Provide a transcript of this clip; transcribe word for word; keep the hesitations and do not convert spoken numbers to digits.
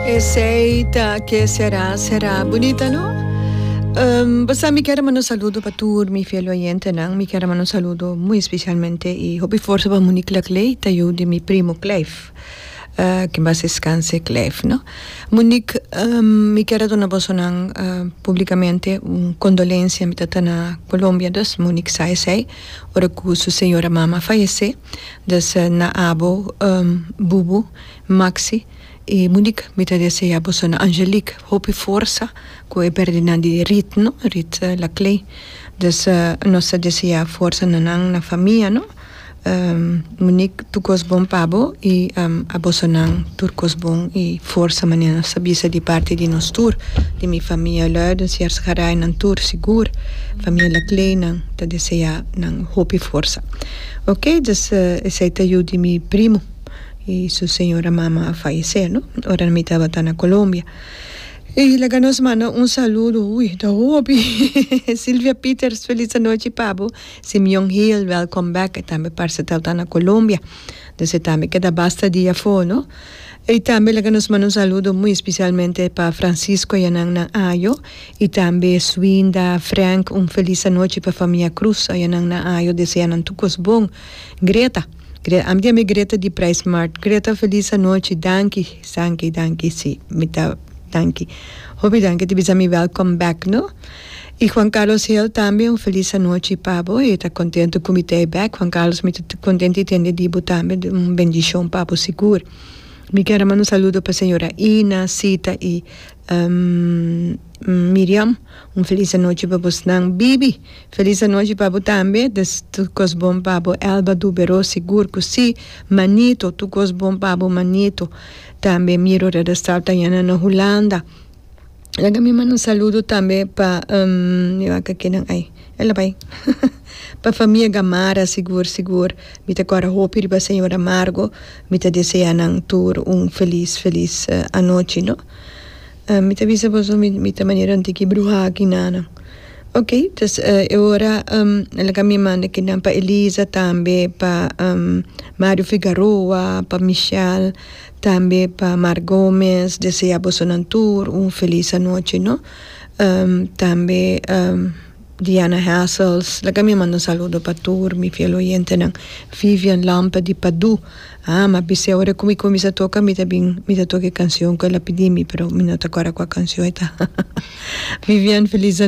Aceita que será, será bonita, ¿no? Um, basta mi quero mandar un saludo para tu, mi fiel oyente, ¿no? Mi quero mandar un saludo muy especialmente y hope forza para Monique Laclay, tayo de mi primo Clive, uh, que más descanse Clive, ¿no? Monique, um, mi quero donar bosonan uh, públicamente un condolencia mi tata na Colombia, dus Monique sai sai, ora que su señora mama fallece, dus uh, na abo um, Bubu, Maxi, e Monique mi ta deseja bosona Angelique hopi força ko e perdina di rit no rit uh, la clay dus uh, nossa deseja força nanang na família no um, Monique tukos bom pabo e um, a bosonang turcos bom e força manhã sabisa di parte di nos tour di mi família lá dus jars garai nan tour sigur família la clay nang ta deseja nang hopi força ok dus uh, essa yu di mi primo y su señora mamá falleció, ¿no? Ahora mi estaba en Colombia. Y le ganó mano un saludo, uy, da hopi. Silvia Peters, feliz noche, pabo. Simeon Hill, welcome back. También para estar en Colombia. Entonces también queda basta día fue, ¿no? Y también le ganó mano un saludo muy especialmente para Francisco Yanang Ayo. Y también Swinda, Frank, un feliz noche para familia Cruz. Yanang Ayo, desean tucos bon. Greta. Am me Greta di Price Mart. Greta, feliz noite. Danke, danke, danke, sim. Mita, danke. Hope danke, te bisa mi welcome back, no? Y Juan Carlos Hill también, un feliz noite, pabo. Y está contento con mi day back. Juan Carlos, me está contento y tiene dibu también. Un bendición, pabo, seguro. Mi quiero mandar un saludo para señora Ina, Sita y um, Miriam. Un feliz noche para vos, Bibi. Feliz noche para vos también. Des tu cos bom pabo Elba Dubero, seguro que sí. Manito, tu cos bom pabo Manito. También miro de restaurante allá en Holanda. Laga mi mando un saludo también para um, yo acá quieren ahí. Ela vai. Para família Gamara, seguro, seguro. Me te agora hope para a senhora Margo. Me te deseja nang tour um feliz, feliz uh, a noite, no? Uh, me te avisa você me te maneira antiki bruha aqui nana. Ok, dus uh, agora um, ela me manda que não para Elisa também, para um, Mário Figueroa, para Michelle, também para Mar Gomes, deseja você nang tour um feliz a noite, no? Um, também um, Diana Hassels, la mi mando un saludo para tur, mi fiel oyente nang Vivian Lampa di Padu. Ah, ma bise ora come come sa toca mi ta bin mi ta toca canción que la pedimi, pero mi no ta ancora qua canción eta. Vivian, feliz